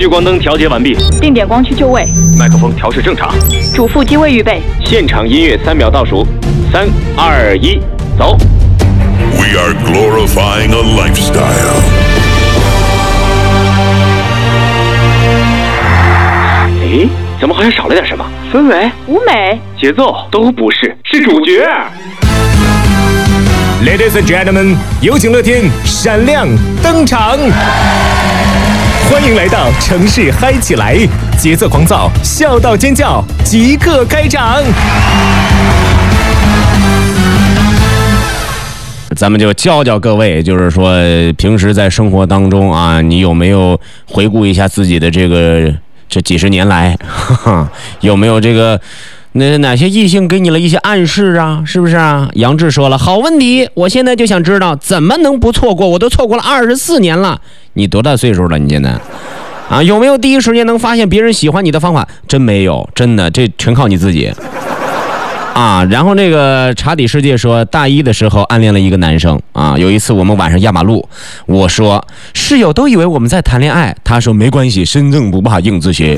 聚光灯调节完毕， 定点光区就位， 麦克风调试正常， 主副机位预备。 现场音乐3秒倒数，3、2、1，走。 We are glorifying a lifestyle. 诶，怎么好像少了点什么？氛围、 舞美、 节奏都不是，是主角。 Ladies and gentlemen， 有请乐天闪亮登场！欢迎来到城市嗨起来，节奏狂躁，笑到尖叫，即刻开场！咱们就教教各位，就是说平时在生活当中啊，你有没有回顾一下自己的这几十年来，有没有哪些异性给你了一些暗示啊？是不是啊？杨志说了，好问题，我现在就想知道怎么能不错过？我都错过了24年了。你多大岁数了？你现在啊，有没有第一时间能发现别人喜欢你的方法？真没有，真的，这全靠你自己啊。然后那个查底世界说，大一的时候暗恋了一个男生啊。有一次我们晚上压马路，我说室友都以为我们在谈恋爱，他说没关系，身正不怕硬自学。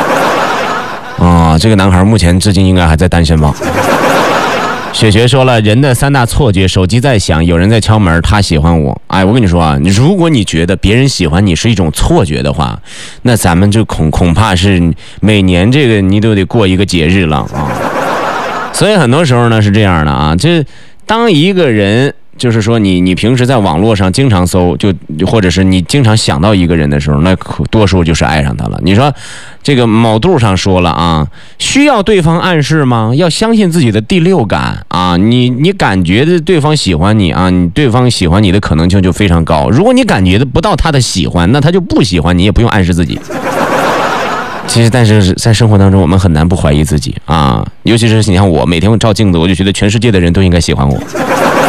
这个男孩目前至今应该还在单身吧。雪雪说了，人的3大错觉，手机在响，有人在敲门，他喜欢我。哎，我跟你说啊，如果你觉得别人喜欢你是一种错觉的话，那咱们就恐怕是每年这个你都得过一个节日了啊。所以很多时候呢是这样的啊，这当一个人就是说你平时在网络上经常搜，或者是你经常想到一个人的时候，那多数就是爱上他了。你说这个某度上说了啊，需要对方暗示吗？要相信自己的第六感啊，你感觉的对方喜欢你啊，对方喜欢你的可能性就非常高。如果你感觉不到他的喜欢，那他就不喜欢你，也不用暗示自己。其实，但是在生活当中，我们很难不怀疑自己啊，尤其是你看我每天照镜子，我就觉得全世界的人都应该喜欢我。